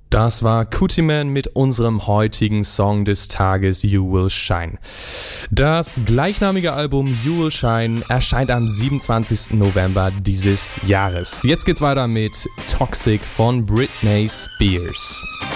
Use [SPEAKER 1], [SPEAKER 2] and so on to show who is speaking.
[SPEAKER 1] Das war Cootie Man mit unserem heutigen Song des Tages You Will Shine. Das gleichnamige Album You Will Shine erscheint am 27. November dieses Jahres. Jetzt geht's weiter mit Toxic von Britney Spears.